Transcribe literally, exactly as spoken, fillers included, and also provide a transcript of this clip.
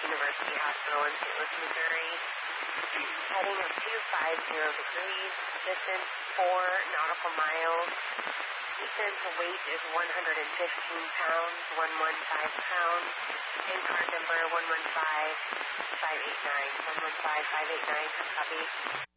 University Hospital in Saint Louis, Missouri. Heading of two five zero degrees, distance four nautical miles. Ethan's weight is one hundred fifteen pounds, one hundred fifteen pounds, and card number one one five five eight nine, one one five five eight nine, copy.